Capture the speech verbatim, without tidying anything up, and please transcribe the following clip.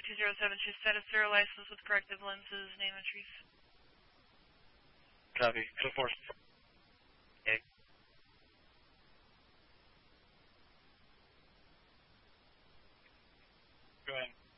two zero seven two, status zero, license with corrective lenses, name entries. Copy. Go forth. Okay. Go ahead.